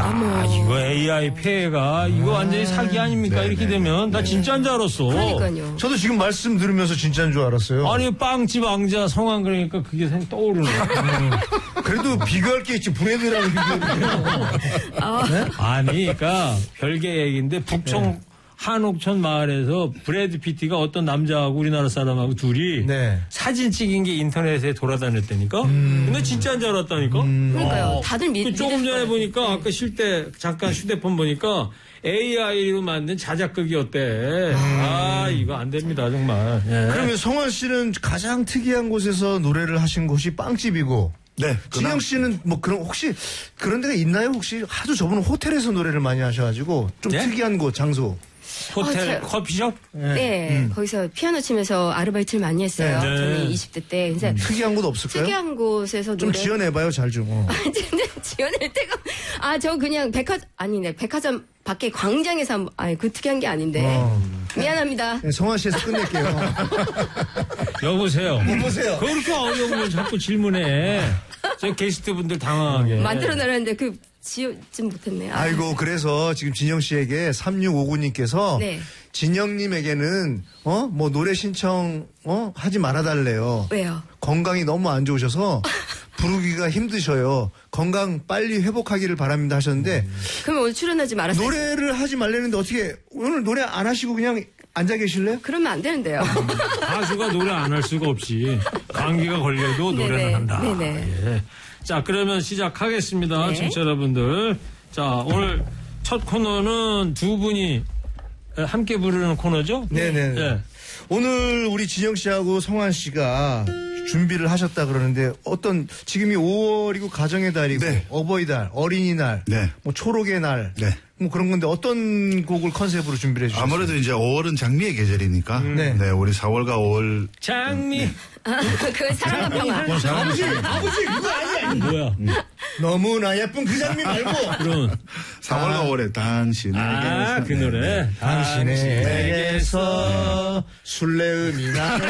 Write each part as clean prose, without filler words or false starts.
이거 AI 폐해가 이거 완전히 사기 아닙니까? 네네. 이렇게 되면 나 진짜인 줄 알았어. 그러니까요. 저도 지금 말씀 들으면서 진짜인 줄 알았어요. 아니 빵집 왕자 성함 그러니까 그게 떠오르네. 그래도 비교할 게 있지. 브레드랑 비교해요. 네? 아니, 그러니까 별개 얘기인데 북청 한옥천 마을에서 브래드 피티가 어떤 남자하고 우리나라 사람하고 둘이 네. 사진 찍은 게 인터넷에 돌아다녔다니까. 근데 진짜인 줄 알았다니까. 그러니까요. 다들 조금 전에 보니까 아까 쉴 때 잠깐 휴대폰 보니까 AI로 만든 자작극이었대. 이거 안 됩니다 정말. 예. 그러면 성환 씨는 가장 특이한 곳에서 노래를 하신 곳이 빵집이고. 네. 진영 씨는 뭐 그런 혹시 그런 데가 있나요? 혹시 하도 저분은 호텔에서 노래를 많이 하셔가지고 좀 네? 특이한 곳 장소. 호텔 커피숍? 네, 거기서 피아노 치면서 아르바이트를 많이 했어요. 네. 저는 20대 때. 그래서 특이한 곳 없을까요? 특이한 곳에서 좀 노래 지어내봐요, 잘 좀. 지어낼 때가 저 그냥 백화점 밖에 광장에서 그 특이한 게 아닌데 미안합니다. 네, 성환 씨에서 끝낼게요. 여보세요. 여보세요. 그렇게 어려운 걸 자꾸 질문해. 저 게스트분들 당황하게. 만들어 놨는데 지어진 못했네. 아이고, 그래서 지금 진영 씨에게 3659님께서 네. 진영님에게는 뭐 노래 신청 하지 말아달래요. 왜요? 건강이 너무 안 좋으셔서 부르기가 힘드셔요. 건강 빨리 회복하기를 바랍니다 하셨는데 그러면 오늘 출연하지 말았어요. 노래를 하지 말라는데 어떻게 오늘 노래 안 하시고 그냥 앉아 계실래요? 그러면 안 되는데요. 가수가 노래 안 할 수가 없이 감기가 걸려도 노래는 네네. 한다. 네네. 예. 자, 그러면 시작하겠습니다. 네. 청취자 여러분들. 자, 오늘 첫 코너는 두 분이 함께 부르는 코너죠? 네네. 예. 오늘 우리 진영 씨하고 성환 씨가 준비를 하셨다 그러는데 지금이 5월이고 가정의 달이고 네. 어버이달, 어린이날, 네. 뭐 초록의 날, 네. 뭐 그런 건데 어떤 곡을 컨셉으로 준비를 해주셨어요? 아무래도 이제 5월은 장미의 계절이니까. 네. 네. 우리 4월과 5월. 장미. 그 사랑과 평화. 아버지 그거 아니야. 뭐야? 너무나 예쁜 그 장미 말고 그럼. 4월과 5월에 당신에게서. 그 노래. 네. 당신에게서 술래음이 나.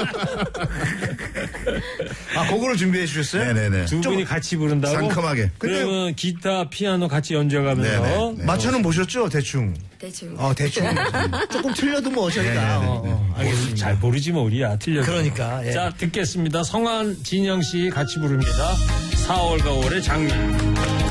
그거를 준비해 주셨어요? 네네네. 두 분이 같이 부른다고? 상큼하게. 그러면 기타, 피아노 같이 연주해가면서. 네네. 네. 맞춰는 보셨죠? 대충. 대충. 대충. 조금 틀려도 뭐 어쩌니까. 알겠습니다. 잘 모르지 뭐 우리야. 틀려. 그러니까, 예. 자, 듣겠습니다. 성환, 진영 씨 같이 부릅니다. 4월과 5월의 장미.